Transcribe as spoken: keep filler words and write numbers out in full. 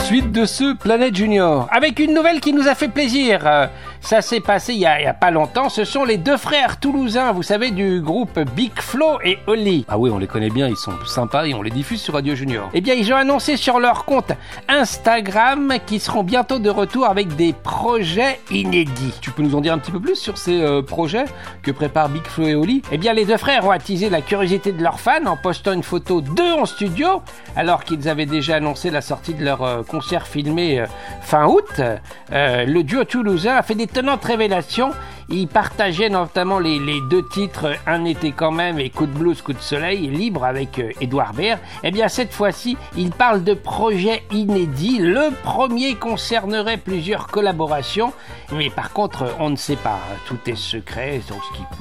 Suite de ce Planète Junior, avec une nouvelle qui nous a fait plaisir. Euh, ça s'est passé il y, a, il y a pas longtemps. Ce sont les deux frères toulousains, vous savez, du groupe Big Flo et Oli. Ah oui, on les connaît bien, ils sont sympas et on les diffuse sur Radio Junior. Eh bien, ils ont annoncé sur leur compte Instagram qu'ils seront bientôt de retour avec des projets inédits. Tu peux nous en dire un petit peu plus sur ces euh, projets que préparent Big Flo et Oli? Eh bien, les deux frères ont attisé la curiosité de leurs fans en postant une photo d'eux en studio, alors qu'ils avaient déjà annoncé la sortie de leur euh, concert filmé euh, fin août. Euh, le duo toulousain a fait d'étonnantes révélations. Il partageait notamment les, les deux titres Un été quand même et Coup de blues, coup de soleil, libre avec euh, Édouard Baird. Eh bien, cette fois-ci, il parle de projets inédits. Le premier concernerait plusieurs collaborations, mais par contre, on ne sait pas. Tout est secret, donc ce qui